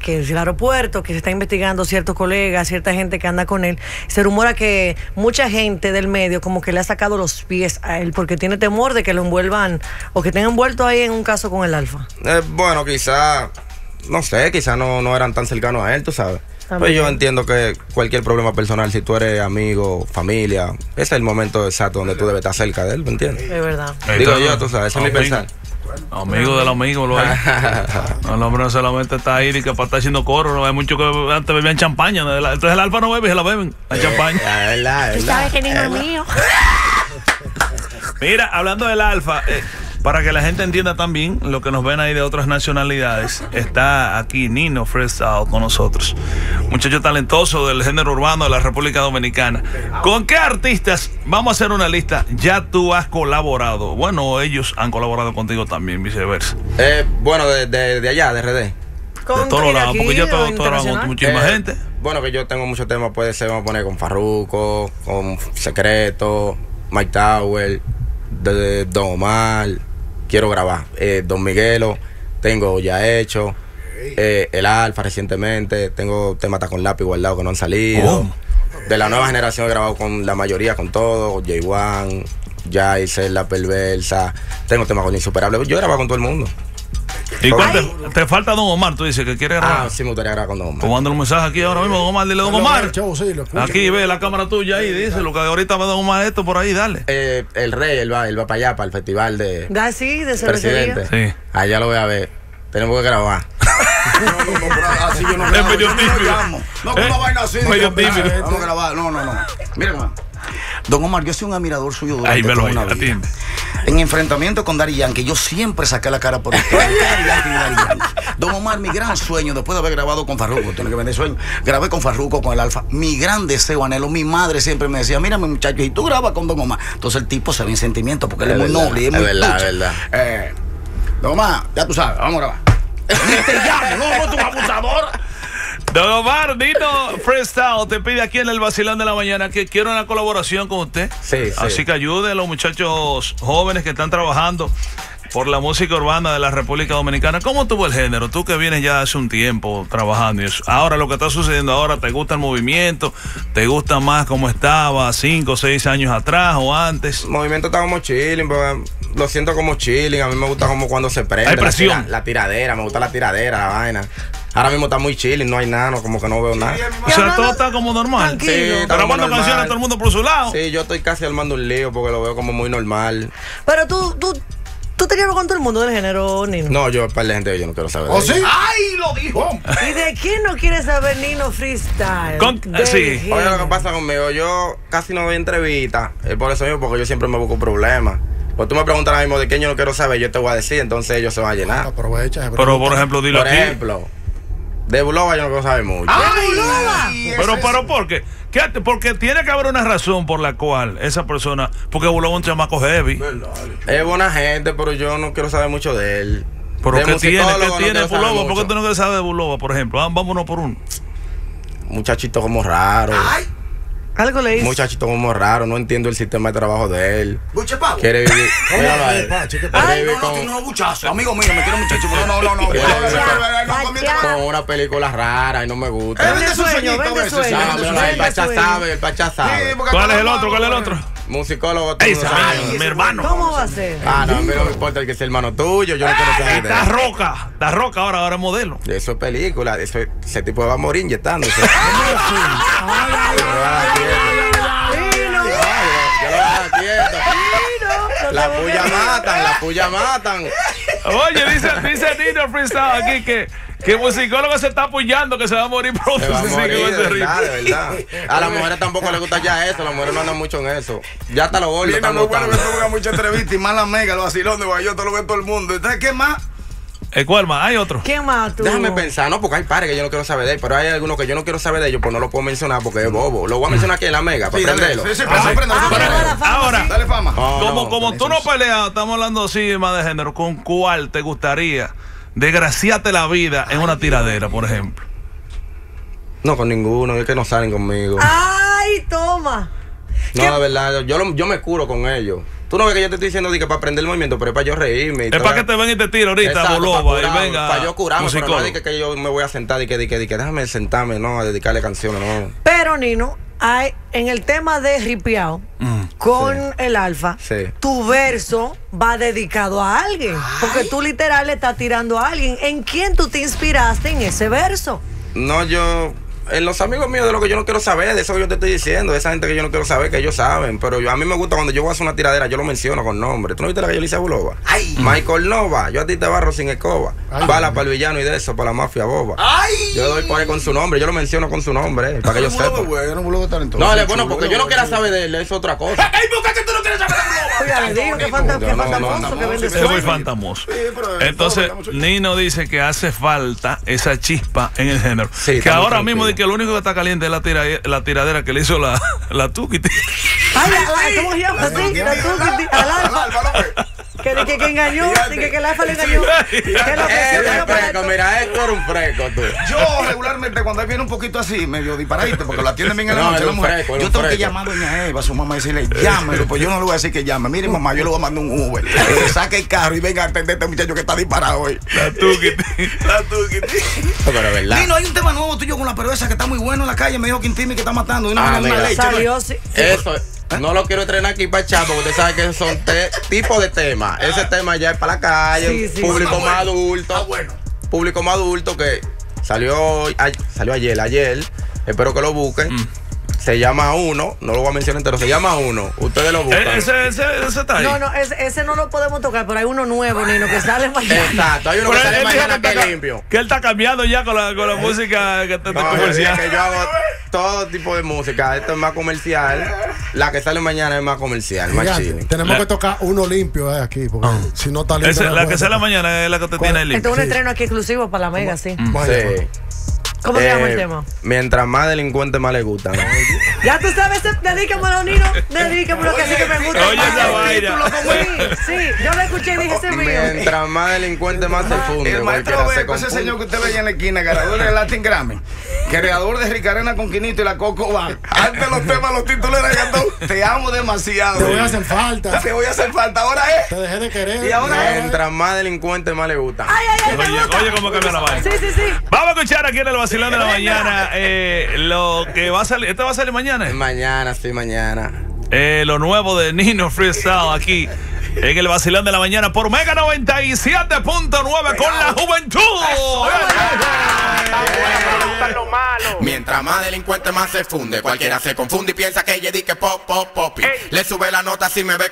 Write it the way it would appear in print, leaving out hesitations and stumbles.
que es el aeropuerto, que se está investigando ciertos colegas, cierta gente que anda con él. Se rumora que mucha gente del medio como que le ha sacado los pies a él porque tiene temor de que lo envuelvan o que tengan envuelto ahí en un caso con el Alfa. Bueno, quizá, no sé, quizá no eran tan cercanos a él, tú sabes. Pues yo entiendo que cualquier problema personal, si tú eres amigo, familia, ese es el momento exacto donde tú debes estar cerca de él, ¿me entiendes? Es verdad. Digo yo, tú sabes, ese es mi pensar. Amigo del amigo, lo es. No, el hombre no solamente está ahí y que para estar haciendo coro, no hay mucho que antes bebían champaña. Entonces el Alfa no bebe y se la beben, la champaña. Es verdad. Tú sabes que niño mío. Mira, hablando del Alfa, para que la gente entienda también lo que nos ven ahí de otras nacionalidades, está aquí Nino Freestyle con nosotros, muchacho talentoso del género urbano de la República Dominicana. ¿Con qué artistas, vamos a hacer una lista, ya tú has colaborado? Bueno, ellos han colaborado contigo también, viceversa. Bueno, de allá, de RD. De todos los lados, porque yo trabajo con muchísima gente. Bueno, que yo tengo muchos temas, puede ser, vamos a poner con Farruko, con Secreto, Mike Tower, de Don Omar. Quiero grabar Don Miguelo, tengo ya hecho el Alfa recientemente, tengo temas hasta con lápiz guardado que no han salido. De la nueva generación he grabado con la mayoría, con todo, J1, Jayce, La Perversa, tengo temas con Insuperable, yo he grabado con todo el mundo. ¿Y cuál te falta Don Omar? Tú dices que quiere grabar. Sí, me gustaría grabar con Don Omar. Pues mándale un mensaje aquí ahora mismo, Don Omar, dile Don Omar. Aquí ve la cámara tuya ahí, dice lo que ahorita va Don Omar esto por ahí, dale. El Rey, él va para allá, para el festival de Presidente. Sí. Allá lo voy a ver. Tenemos que grabar. Así yo no Es medio tímido. No, con una vaina así. Medio tímido. Vamos a grabar. No. Mira, hermano. Don Omar, yo soy un admirador suyo durante Ahí me lo toda una vida. atiende. En enfrentamiento con Daddy Yankee, yo siempre saqué la cara por usted. Daddy Yankee. Don Omar, mi gran sueño, después de haber grabado con Farruko, tiene que vender sueño, grabé con Farruko, con el Alfa, mi gran deseo, anhelo, mi madre siempre me decía, mírame muchacho, y tú grabas con Don Omar. Entonces el tipo se ve en sentimiento, porque él es muy noble y es muy verdad. Don Omar, ya tú sabes, vamos a grabar. Ni te llamo, no, tú abusador. Don Omar, Nino Freestyle te pide aquí en el Vacilón de la Mañana que quiere una colaboración con usted. Sí. Así que ayude a los muchachos jóvenes que están trabajando por la música urbana de la República Dominicana. ¿Cómo tuvo el género? Tú que vienes ya hace un tiempo trabajando y eso. Ahora lo que está sucediendo ahora, ¿te gusta el movimiento? ¿Te gusta más como estaba 5 o 6 años atrás o antes? El movimiento está como chilling, lo siento como chilling. A mí me gusta como cuando se prende. Hay presión. La tiradera, me gusta la tiradera, la vaina. Ahora mismo está muy chilling, no hay nada, como que no veo nada. O sea, todo está como normal. Tranquilo. Sí, Está grabando canciones todo el mundo por su lado. Sí, yo estoy casi armando un lío porque lo veo como muy normal. Pero tú te llevas con todo el mundo del género, Nino. No, yo, para la gente, yo no quiero saber. ¿Oh, de sí? ellos. ¡Ay, lo dijo! ¿Y de quién no quiere saber Nino Freestyle? Sí. Oye, lo que pasa conmigo, yo casi no doy entrevistas. Por eso mismo, porque yo siempre me busco problemas. Pues tú me preguntas ahora mismo de quién yo no quiero saber, yo te voy a decir, entonces ellos se van a llenar. Aprovecha. Pero por ejemplo, dilo Por aquí. ejemplo, de Bulova yo no quiero saber mucho. Pero ¿por qué? Porque tiene que haber una razón por la cual esa persona, porque Bulova es un chamaco heavy. Es buena gente, pero yo no quiero saber mucho de él. Pero De ¿qué tiene musicólogo no quiero saber Bulova? ¿Por qué mucho. tú no quieres saber de Bulova, por ejemplo? Vámonos por uno. Muchachito como raro. Algo le hizo. Muchachito como raro, no entiendo el sistema de trabajo de él. Buche Pavo. Quiere vivir. Míralo a él. Ay, no, tiene unos buchazos. Amigo mío, me quiero muchacho. No. Con una película rara y no me gusta. Vende sueño, vende sueño. No, míralo, el Pachá sabe. ¿Cuál es el otro? ¿Cuál es el otro? Musicólogo, tú no Ese, sabes. mi hermano. ¿Cómo va a ser? Ah, no, a mí no me importa el que sea hermano tuyo, yo no quiero saber de Está él. roca ahora es modelo. Eso es película, ese tipo va a morir inyectándose. La puya matan. Oye, dice Nino Freestyle aquí que el musicólogo se está apoyando, que se va a morir pronto. Se va a si sigue morir, con ese de ritmo. verdad. A las mujeres tampoco les gusta ya eso, las mujeres no andan mucho en eso. Ya hasta los gordos Viene están muy bueno que notando. tú veas mucha entrevista y más la mega, los vacilón de Guayó, te lo ve todo el mundo. Entonces, ¿qué más? ¿Cuál más? Hay otro. ¿Quién más tú? Déjame pensar, no, porque hay pares que yo no quiero saber de él, pero hay algunos que yo no quiero saber de ellos, pues no lo puedo mencionar porque es bobo. Lo voy a mencionar aquí en la mega, para aprenderlo. Sí, aprende. Ahora, Dale fama. como tú no peleas, estamos hablando así más de género, ¿con cuál te gustaría desgraciarte la vida en una tiradera, por ejemplo? No, con ninguno, es que no salen conmigo. ¡Ay, toma! No, de verdad, yo me curo con ellos. Tú no ves que yo te estoy diciendo que para aprender el movimiento, pero es para yo reírme. Es para que te ven y te tiren ahorita, Boloba, y venga. Para yo curarme, pero no musicólogo. que yo me voy a sentar y que déjame sentarme, no, a dedicarle canciones, no. Pero, Nino, hay, en el tema de ripiao con el Alfa, tu verso va dedicado a alguien. Porque tú literal le estás tirando a alguien. ¿En quién tú te inspiraste en ese verso? No, yo... En los amigos míos de lo que yo no quiero saber, de eso que yo te estoy diciendo, de esa gente que yo no quiero saber, que ellos saben. Pero a mí me gusta cuando yo voy a hacer una tiradera, yo lo menciono con nombre. ¿Tú no viste la que yo le hice a Boloba? Michael Nova, yo a ti te barro sin escoba. Bala para el villano y de eso, para la mafia boba. Yo le doy por ahí con su nombre, yo lo menciono con su nombre, para que ellos sepan. No, bueno, porque yo no quiera saber de él, eso es otra cosa. Oiga, le digo que fantamoso, que vende Es muy sueño. fantamoso. Entonces, Nino dice que hace falta esa chispa en el género. Sí, que está muy ahora tranquilo. mismo de que lo único que está caliente es la tiradera que le hizo la Tukiti. Ay, ¿cómo se llama? Sí, la Tukiti, al Alfa. Que engañó, que el Alfa le engañó. Que lo Eres fresco, mira, esto era un fresco, tú. Yo regularmente cuando él viene un poquito así, medio disparadito, porque lo atienden bien en la No, noche era la un mujer. fresco, era Yo un tengo que fresco. llamar a doña Eva, a su mamá, y decirle, llámelo, pues yo no le voy a decir que llame. Mire, mamá, yo le voy a mandar un Uber. Saque el carro y venga a atender a este muchacho que está disparado hoy. La Tukiti. La Tukiti. Pero es verdad. Nino, hay un tema nuevo tuyo con la perversa que está muy bueno en la calle. Me dijo Quintimi que está matando. De una mira. leche. salió, sí. Eso, no lo quiero entrenar aquí para echar, porque usted sabe que son tipos de temas. Ese tema ya es para la calle, Sí, público sí. más adulto. Público más adulto que salió ayer. Espero que lo busquen. Se llama Uno, no lo voy a mencionar entero, se llama Uno. Ustedes lo buscan. Ese está ahí. No, ese no lo podemos tocar, pero hay uno nuevo, Nino, que sale mañana. Exacto, hay uno Pero que sale él dijo mañana que está- es limpio. que él está cambiando ya con la música que está No, yo dije comercial. que yo hago todo tipo de música. Esto es más comercial. La que sale mañana es más comercial, más Gigante, chile. tenemos que tocar uno limpio aquí, porque si no está limpio. no La que puede sale tocar. mañana es la que te tiene ahí Este es un limpio. estreno aquí exclusivo para la Mega, sí. Vaya, Sí. ¿Cómo se llama el tema? Mientras más delincuentes, más le gustan. Ya tú sabes, dedícamelo, Nino. Dedícamelo, que así que me gusta. Oye, esa vaina. Sí, yo lo escuché y dije, ese es mío. Mientras más delincuentes, más se funde. El maestro cualquiera se Beco, ese confunde. señor que usted veía en la esquina, ganador del Latin Grammy, creador de Ricarena con Quinito y la Coco Van. Antes los temas, los títulos eran reggaetón. Te amo demasiado. Te voy a hacer falta. Te voy a hacer falta. Ahora es. Te dejé de querer. Y ahora Mientras más delincuentes, más le gustan. Oye, cómo cambia la vaina. Sí. Vamos a escuchar aquí en el Vacilón de la Mañana lo que va a salir. ¿Este va a salir mañana? Mañana, sí, mañana. Lo nuevo de Nino Freestyle aquí en el Vacilón de la Mañana por Mega 97.9 con la juventud. Mientras más delincuente más se funde. Cualquiera se confunde y piensa que ella di que pop, pop, pop. Le sube la nota si me ve